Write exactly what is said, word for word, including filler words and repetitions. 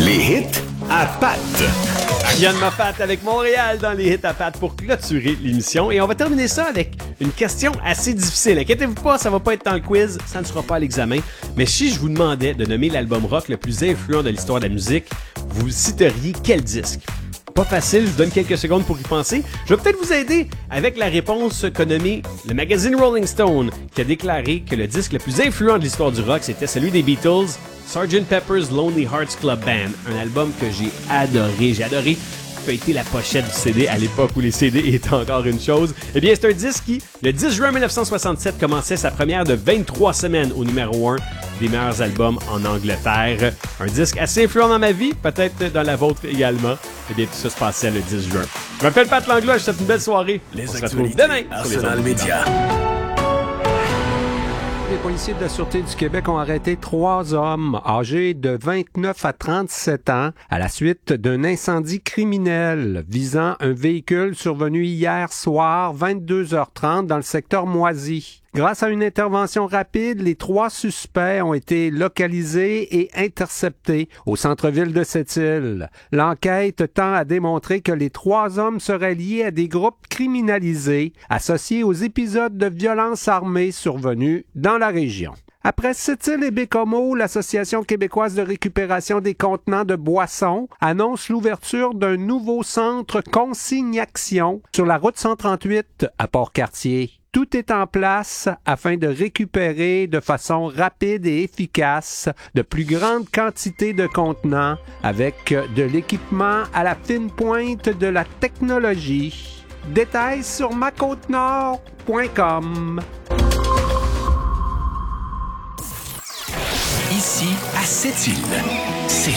Les hits à Pat. Yann Moffat avec Montréal dans les hits à Pat pour clôturer l'émission. Et on va terminer ça avec une question assez difficile. Inquiétez-vous pas, ça va pas être dans le quiz, ça ne sera pas à l'examen. Mais si je vous demandais de nommer l'album rock le plus influent de l'histoire de la musique, vous citeriez quel disque? Pas facile, je vous donne quelques secondes pour y penser. Je vais peut-être vous aider avec la réponse qu'a nommée le magazine Rolling Stone, qui a déclaré que le disque le plus influent de l'histoire du rock, c'était celui des Beatles, sergeant Pepper's Lonely Hearts Club Band, un album que j'ai adoré. J'ai adoré feuilleter la pochette du C D à l'époque où les C D étaient encore une chose. Eh bien, c'est un disque qui, le dix juin mille neuf cent soixante-sept, commençait sa première de vingt-trois semaines au numéro un des meilleurs albums en Angleterre. Un disque assez influent dans ma vie, peut-être dans la vôtre également. Eh bien, tout ça se passait le dix juin. Je m'appelle Pat Langlois, je vous souhaite une belle soirée. Les On se actualités retrouve demain Arsenal Média. Les policiers de la Sûreté du Québec ont arrêté trois hommes âgés de vingt-neuf à trente-sept ans à la suite d'un incendie criminel visant un véhicule survenu hier soir, vingt-deux heures trente, dans le secteur Moisy. Grâce à une intervention rapide, les trois suspects ont été localisés et interceptés au centre-ville de Sept-Îles. L'enquête tend à démontrer que les trois hommes seraient liés à des groupes criminalisés associés aux épisodes de violence armée survenus dans la région. Après Sept-Îles et Bécomo, l'Association québécoise de récupération des contenants de boissons annonce l'ouverture d'un nouveau centre consignation sur la route cent trente-huit à Port-Cartier. Tout est en place afin de récupérer de façon rapide et efficace de plus grandes quantités de contenants avec de l'équipement à la fine pointe de la technologie. Détails sur ma côte nord point com. Ici, à Sept-Îles, c'est